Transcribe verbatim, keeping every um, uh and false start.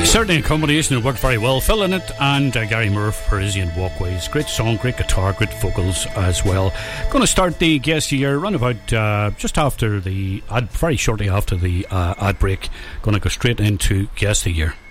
Certainly a combination that worked very well. Phil in it and uh, Gary Moore, Parisian Walkways. Great song, great guitar, great vocals as well. Going to start the guest here round about uh, just after the ad, very shortly after the uh, ad break. Going to go straight into guest of the year.